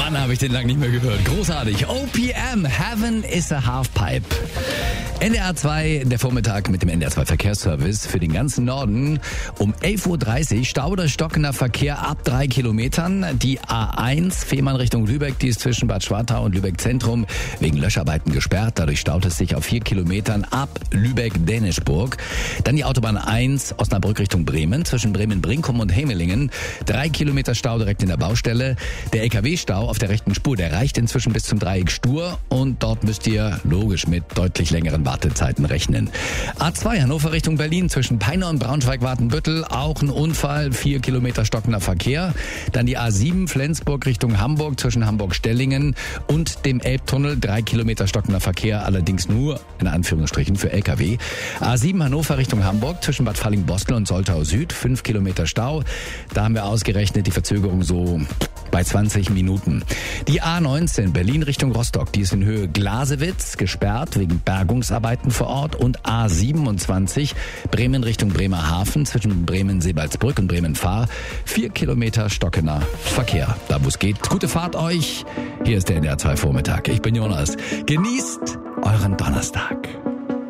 Mann, habe ich den lang nicht mehr gehört. Großartig. OPM, Heaven is a Halfpipe. NDR 2, der Vormittag mit dem NDR 2 Verkehrsservice für den ganzen Norden. Um 11.30 Uhr Stau oder stockender Verkehr ab 3 Kilometern. Die A1 Fehmarn Richtung Lübeck, die ist zwischen Bad Schwartau und Lübeck Zentrum wegen Löscharbeiten gesperrt. Dadurch staut es sich auf 4 Kilometern ab Lübeck-Dänischburg. Dann die Autobahn 1 Osnabrück Richtung Bremen, zwischen Bremen-Brinkum und Hemelingen. 3 Kilometer Stau direkt in der Baustelle. Der LKW-Stau auf der rechten Spur, der reicht inzwischen bis zum Dreieck Stur. Und dort müsst ihr logisch mit deutlich längeren Wartezeiten rechnen. A2 Hannover Richtung Berlin, zwischen Peine und Braunschweig-Watenbüttel. Auch ein Unfall, 4 Kilometer stockender Verkehr. Dann die A7 Flensburg Richtung Hamburg, zwischen Hamburg-Stellingen und dem Elbtunnel. 3 Kilometer stockender Verkehr, allerdings nur in Anführungsstrichen für LKW. A7 Hannover Richtung Hamburg, zwischen Bad Falling-Bostel und Soltau Süd. 5 Kilometer Stau. Da haben wir ausgerechnet die Verzögerung so bei 20 Minuten. Die A19 Berlin Richtung Rostock, die ist in Höhe Glasewitz gesperrt wegen Bergungsarbeiten vor Ort. Und A27 Bremen Richtung Bremerhaven, zwischen Bremen-Sebalsbrück und Bremen-Fahr. 4 Kilometer stockender Verkehr. Da wo es geht. Gute Fahrt euch. Hier ist der NDR 2 Vormittag. Ich bin Jonas. Genießt euren Donnerstag.